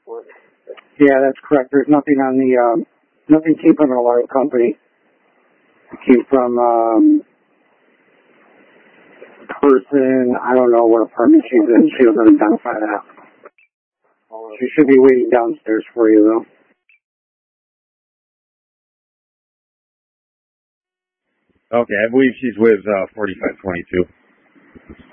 Yeah, that's correct. There's nothing on the, nothing came from an alarm company. It came from, person, I don't know what apartment she's in. She doesn't identify that. She should be waiting downstairs for you, though. Okay, I believe she's with 4522.